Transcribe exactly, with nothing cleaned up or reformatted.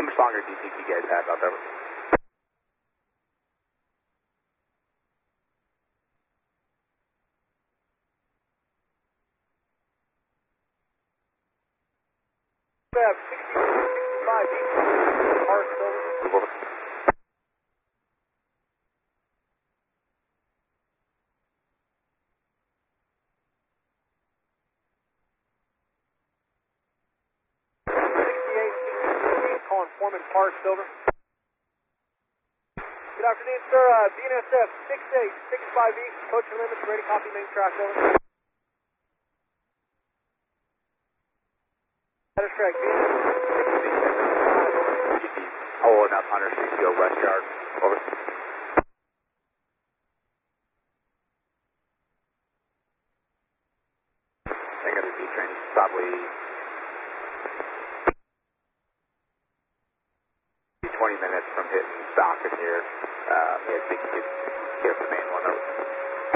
How much longer do you think you guys have out there? We have sixty, sixty-five east, Park Silver. sixty-eight, sixty-three, calling Foreman Park Silver. Good afternoon, sir. Uh, B N S F six eight six five east, approaching limits, ready, copy, main track, over. That is correct. Pulling up Hunter Street Field West Yard. Over. I got the D train probably twenty minutes from hitting Falcon here. Uh, I think you could get the main one over.